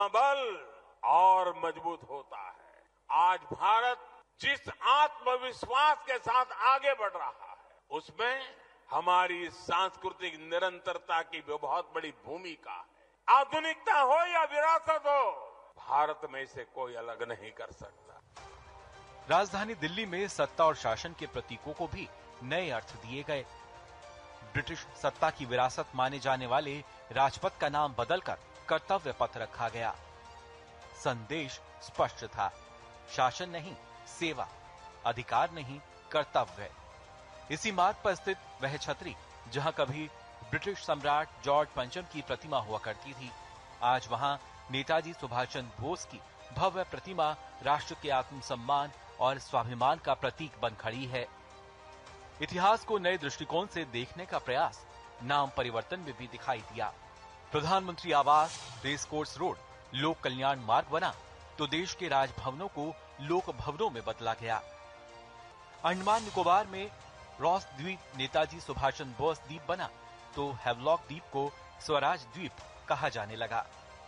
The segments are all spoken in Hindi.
बल और मजबूत होता है। आज भारत जिस आत्मविश्वास के साथ आगे बढ़ रहा है उसमें हमारी सांस्कृतिक निरंतरता की बहुत बड़ी भूमिका है। आधुनिकता हो या विरासत हो, भारत में इसे कोई अलग नहीं कर सकता। राजधानी दिल्ली में सत्ता और शासन के प्रतीकों को भी नए अर्थ दिए गए। ब्रिटिश सत्ता की विरासत माने जाने वाले राजपथ का नाम बदलकर कर्तव्य पथ रखा गया। संदेश स्पष्ट था, शासन नहीं सेवा, अधिकार नहीं कर्तव्य। इसी मार्ग पर स्थित वह छतरी जहां कभी ब्रिटिश सम्राट जॉर्ज पंचम की प्रतिमा हुआ करती थी, आज वहां नेताजी सुभाष चंद्र बोस की भव्य प्रतिमा राष्ट्र के आत्मसम्मान और स्वाभिमान का प्रतीक बन खड़ी है। इतिहास को नए दृष्टिकोण से देखने का प्रयास नाम परिवर्तन में भी दिखाई दिया। प्रधानमंत्री आवास रेस कोर्स रोड लोक कल्याण मार्ग बना तो देश के राजभवनों को लोक भवनों में बदला गया। अंडमान निकोबार में रॉस द्वीप नेताजी सुभाष चंद्र बोस द्वीप बना तो हैवलॉक द्वीप को स्वराज द्वीप कहा जाने लगा।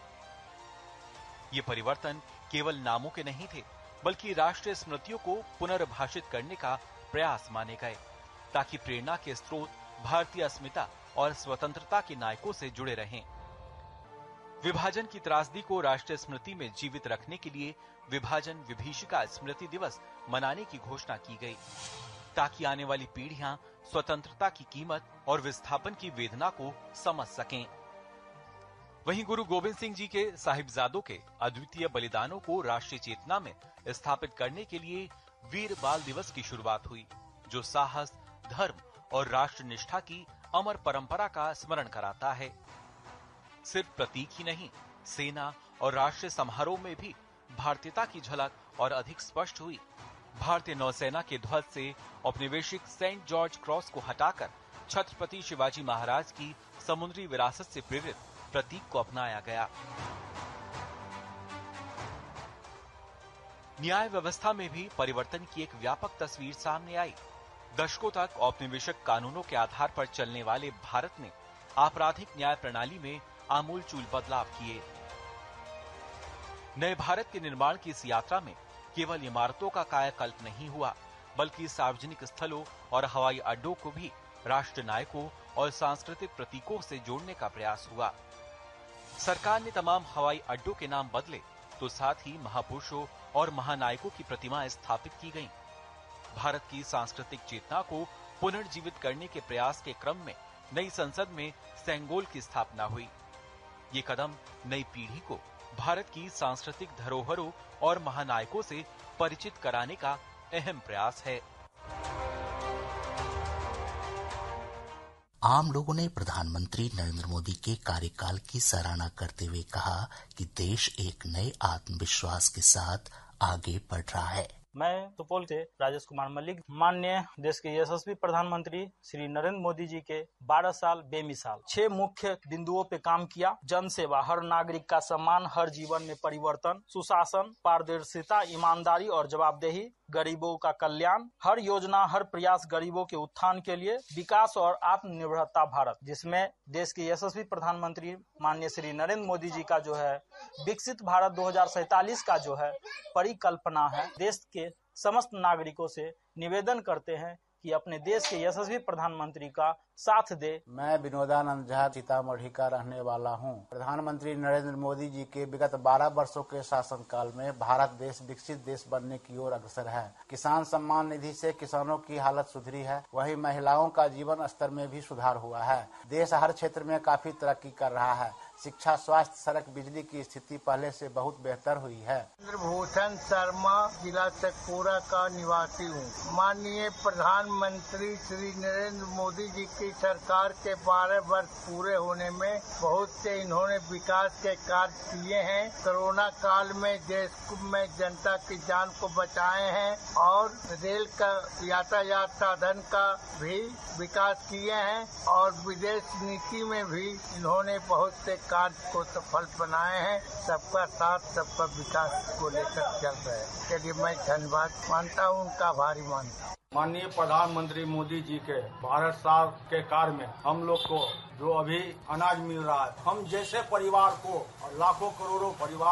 ये परिवर्तन केवल नामों के नहीं थे, बल्कि राष्ट्रीय स्मृतियों को पुनर्भाषित करने का प्रयास माने गए, ताकि प्रेरणा के स्रोत भारतीय अस्मिता और स्वतंत्रता के नायकों से जुड़े रहें। विभाजन की त्रासदी को राष्ट्रीय स्मृति में जीवित रखने के लिए विभाजन विभीषिका स्मृति दिवस मनाने की घोषणा की गई, ताकि आने वाली पीढ़ियां स्वतंत्रता की कीमत और विस्थापन की वेदना को समझ सकें। वहीं गुरु गोविंद सिंह जी के साहिबजादों के अद्वितीय बलिदानों को राष्ट्रीय चेतना में स्थापित करने के लिए वीर बाल दिवस की शुरुआत हुई, जो साहस, धर्म और राष्ट्र निष्ठा की अमर परंपरा का स्मरण कराता है। सिर्फ प्रतीक ही नहीं, सेना और राष्ट्रीय समारोह में भी भारतीयता की झलक और अधिक स्पष्ट हुई। भारतीय नौसेना के ध्वज से औपनिवेशिक सेंट जॉर्ज क्रॉस को हटाकर छत्रपति शिवाजी महाराज की समुद्री विरासत से प्रेरित प्रतीक को अपनाया गया। न्याय व्यवस्था में भी परिवर्तन की एक व्यापक तस्वीर सामने आई। दशकों तक औपनिवेशिक कानूनों के आधार पर चलने वाले भारत ने आपराधिक न्याय प्रणाली में आमूलचूल बदलाव किए। नए भारत के निर्माण की इस यात्रा में केवल इमारतों का कायाकल्प नहीं हुआ, बल्कि सार्वजनिक स्थलों और हवाई अड्डों को भी राष्ट्र नायकों और सांस्कृतिक प्रतीकों से जोड़ने का प्रयास हुआ। सरकार ने तमाम हवाई अड्डों के नाम बदले तो साथ ही महापुरुषों और महानायकों की प्रतिमाएं स्थापित की गईं। भारत की सांस्कृतिक चेतना को पुनर्जीवित करने के प्रयास के क्रम में नई संसद में सेंगोल की स्थापना हुई। ये कदम नई पीढ़ी को भारत की सांस्कृतिक धरोहरों और महानायकों से परिचित कराने का अहम प्रयास है। आम लोगों ने प्रधानमंत्री नरेंद्र मोदी के कार्यकाल की सराहना करते हुए कहा कि देश एक नए आत्मविश्वास के साथ आगे बढ़ रहा है। मैं सुपौल से राजेश कुमार मलिक। माननीय देश के यशस्वी प्रधानमंत्री श्री नरेंद्र मोदी जी के 12 साल बेमिसाल 6 मुख्य बिंदुओं पे काम किया। जन सेवा, हर नागरिक का सम्मान, हर जीवन में परिवर्तन, सुशासन, पारदर्शिता, ईमानदारी और जवाबदेही, गरीबों का कल्याण, हर योजना, हर प्रयास गरीबों के उत्थान के लिए, विकास और आत्मनिर्भरता भारत, जिसमें देश के यशस्वी प्रधानमंत्री माननीय श्री नरेंद्र मोदी जी का जो है विकसित भारत 2047 का जो है परिकल्पना है। देश के समस्त नागरिकों से निवेदन करते हैं कि अपने देश के यशस्वी प्रधानमंत्री का साथ दे। मैं विनोदानंद झा सीतामढ़ी का रहने वाला हूं। प्रधानमंत्री नरेंद्र मोदी जी के विगत 12 वर्षों के शासनकाल में भारत देश विकसित देश बनने की ओर अग्रसर है। किसान सम्मान निधि से किसानों की हालत सुधरी है, वहीं महिलाओं का जीवन स्तर में भी सुधार हुआ है। देश हर क्षेत्र में काफी तरक्की कर रहा है। शिक्षा, स्वास्थ्य, सड़क, बिजली की स्थिति पहले से बहुत बेहतर हुई है। चंद्रभूषण शर्मा, जिला शेखपुरा का निवासी हूँ। माननीय प्रधानमंत्री श्री नरेंद्र मोदी जी की सरकार के 12 वर्ष पूरे होने में बहुत से इन्होंने विकास के कार्य किए हैं। कोरोना काल में देश में जनता की जान को बचाए हैं और रेल का यातायात साधन का भी विकास किए हैं और विदेश नीति में भी इन्होंने बहुत से कार्य को सफल बनाए हैं। सबका साथ, सबका विकास को लेकर चल रहे हैं। चलिए मैं धन्यवाद मानता हूँ, उनका आभारी मानता हूँ। माननीय प्रधानमंत्री मोदी जी के 12 साल के कार्य में हम लोग को जो अभी अनाज मिल रहा है, हम जैसे परिवार को और लाखों करोड़ों परिवार